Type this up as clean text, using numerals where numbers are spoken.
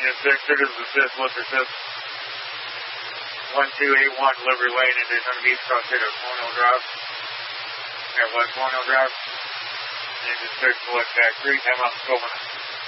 Engine 6, triggers assist, lift assist. 1281 delivery lane into Daytona Beach, cross state of Colonial Drive. Air West Colonial Drive. Engine 6, select back 3, time out, 12 minutes.